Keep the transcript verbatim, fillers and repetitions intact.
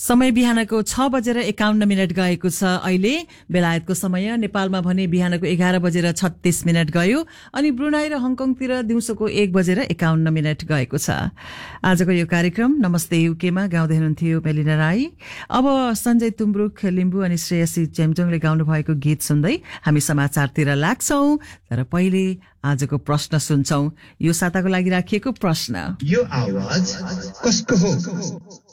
समय बिहानको छ बजेर एकाउन्न मिनट गएको छ। अहिले बेलायतको समय, नेपालमा भने बिहानको एघार बजेर छत्तीस मिनट गयो अनि ब्रुनाई र हङकङतिर दिउँसोको एक बजेर एकाउन्न मिनट गएको छ। आजको यो कार्यक्रम नमस्ते युकेमा गाउँदै हुनुहुन्थ्यो मेलिना राई। अब सञ्जय तुम्ब्रुक लिम्बू अनि श्रेयसी चेम्चोङले गाउनु भएको गीत सुन्दै हामी समाचारतिर लाग्छौं। तर पहिले आजको प्रश्न सुन्छौं। यो साताको लागि राखिएको प्रश्न, यो आवाज कसको हो?